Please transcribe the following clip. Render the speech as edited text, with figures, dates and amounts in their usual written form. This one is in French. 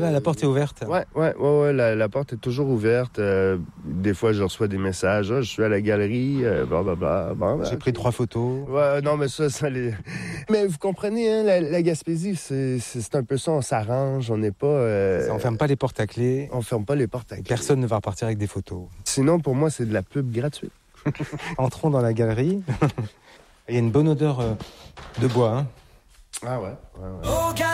La porte est ouverte. Ouais, la porte est toujours ouverte. Des fois, je reçois des messages. Je suis à la galerie, blablabla. J'ai pris 3 photos. Ouais, non, mais ça les... Mais vous comprenez, hein, la Gaspésie, c'est un peu ça. On s'arrange, on n'est pas... On ferme pas les portes à clé. On ferme pas les portes à clé. Personne ne va repartir avec des photos. Sinon, pour moi, c'est de la pub gratuite. Entrons dans la galerie. Il y a une bonne odeur de bois. Hein. Ah ouais.